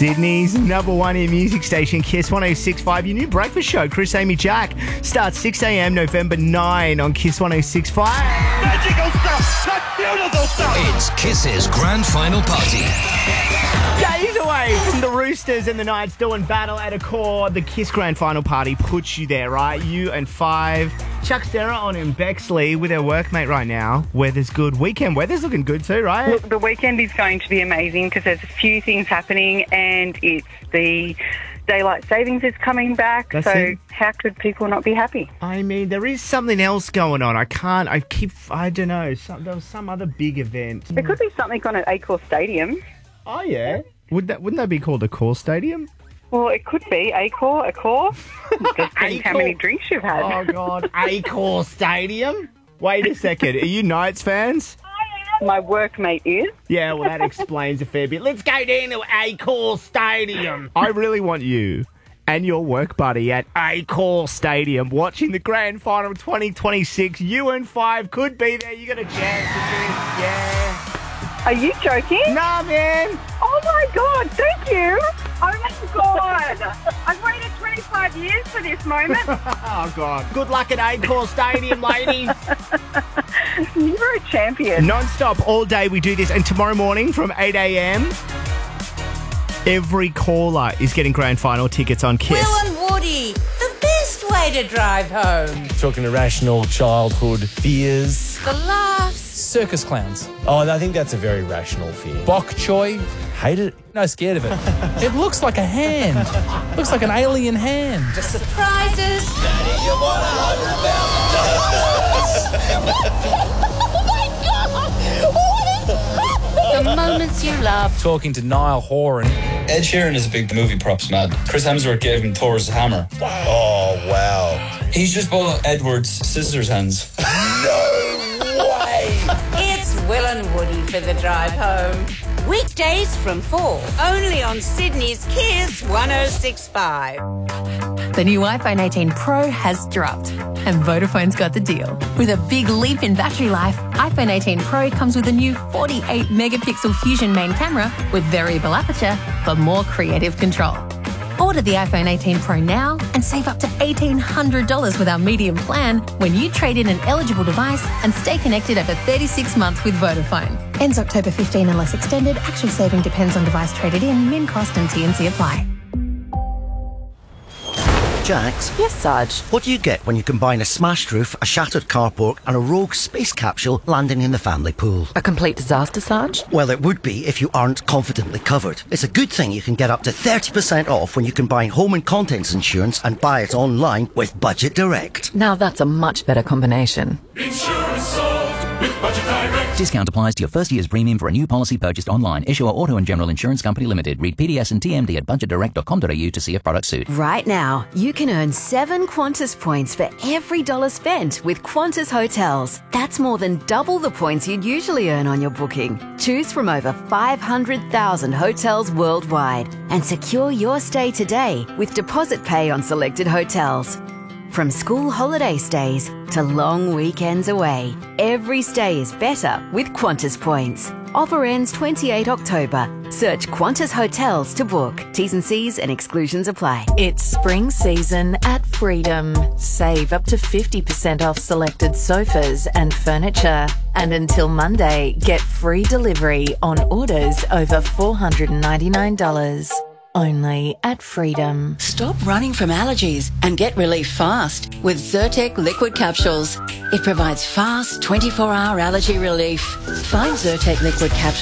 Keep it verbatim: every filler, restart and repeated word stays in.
Sydney's number one in music station, Kiss one oh six point five. Your new breakfast show, Chris, Amy, Jack, starts six a.m. November ninth on Kiss one oh six point five. Magical stuff! That's beautiful stuff! It's Kiss's grand final party. Days away from the Roosters and the Knights doing battle at a core. The Kiss grand final party puts you there, right? You and five. Chuck Sarah on in Bexley with her workmate right now. Weather's good. Weekend weather's looking good too, right? Look, the weekend is going to be amazing because there's a few things happening and it's the daylight savings is coming back. That's so it. how could people not be happy? I mean, there is something else going on. I can't, I keep, I don't know. Some, there was some other big event. There could be something on at Accor Stadium. Oh, yeah? Would that, wouldn't that be called a core stadium? Well, it could be Accor, Accor. Depends how many drinks you've had. Oh, God. Accor Stadium? Wait a second. Are you Knights fans? My workmate is. Yeah, well, that explains a fair bit. Let's go down to Accor Stadium. I really want you and your work buddy at Accor Stadium watching the grand final twenty twenty-six. You and five could be there. You got a chance to drink. Yeah. Are you joking? Nah, man. Oh, my God. Thank you. Oh, my God. I've waited twenty-five years for this moment. Oh, God. Good luck at Accor Stadium, ladies. You're a champion. Non-stop all day we do this. And tomorrow morning from eight a.m, every caller is getting grand final tickets on Kiss. Will and Woody, the best way to drive home. Talking irrational childhood fears. The laughs. Circus clowns. Oh, I think that's a very rational fear. Bok choy. Hate it. No, scared of it. It looks like a hand. Looks like an alien hand. The surprises. Daddy, you want a Oh, my God. The moments you love. Talking to Niall Horan. Ed Sheeran is a big movie props man. Chris Hemsworth gave him Thor's hammer. Oh, wow. He's just bought Edward's scissors hands. It's Will and Woody for the drive home. Weekdays from four, only on Sydney's Kiss one oh six point five. The new iPhone eighteen Pro has dropped, and Vodafone's got the deal. With a big leap in battery life, iPhone eighteen Pro comes with a new forty-eight megapixel Fusion main camera with variable aperture for more creative control. Order the iPhone eighteen Pro now and save up to eighteen hundred dollars with our medium plan when you trade in an eligible device and stay connected over thirty-six months with Vodafone. Ends October fifteenth unless extended. Actual saving depends on device traded in. Min cost and T and C apply. Jax? Yes, Sarge? What do you get when you combine a smashed roof, a shattered carport and a rogue space capsule landing in the family pool? A complete disaster, Sarge? Well, it would be if you aren't confidently covered. It's a good thing you can get up to thirty percent off when you combine home and contents insurance and buy it online with Budget Direct. Now that's a much better combination. Insurance solved with Budget Direct. Discount applies to your first year's premium for a new policy purchased online. Issuer Auto and General Insurance Company Limited. Read P D S and T M D at budget direct dot com dot a u to see if products suit. Right now, you can earn seven Qantas points for every dollar spent with Qantas Hotels. That's more than double the points you'd usually earn on your booking. Choose from over five hundred thousand hotels worldwide and secure your stay today with deposit pay on selected hotels. From school holiday stays to long weekends away, every stay is better with Qantas points. Offer ends twenty-eighth October. Search Qantas Hotels to book. T's and C's and exclusions apply. It's spring season at Freedom. Save up to fifty percent off selected sofas and furniture. And until Monday, get free delivery on orders over four hundred ninety-nine dollars. Only at Freedom. Stop running from allergies and get relief fast with Zyrtec liquid capsules. It provides fast twenty-four hour allergy relief. Find Zyrtec liquid capsules